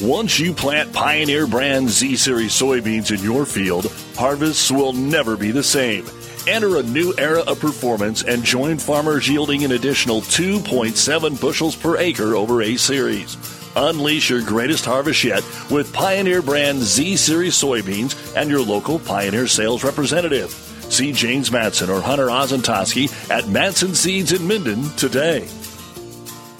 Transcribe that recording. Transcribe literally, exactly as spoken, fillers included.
Once you plant Pioneer brand Z-Series soybeans in your field, harvests will never be the same. Enter a new era of performance and join farmers yielding an additional two point seven bushels per acre over A-Series. Unleash your greatest harvest yet with Pioneer brand Z-Series soybeans and your local Pioneer sales representative. See James Matson or Hunter Ozentoski at Matson Seeds in Minden today.